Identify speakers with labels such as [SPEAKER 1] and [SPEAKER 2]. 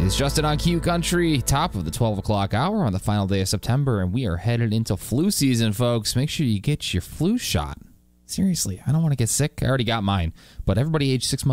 [SPEAKER 1] It's Justin on Q Country, top of the 12 o'clock hour on the final day of September, and we are headed into flu season, folks. Make sure you get your flu shot. Seriously, I don't want to get sick. I already got mine, but everybody age 6 months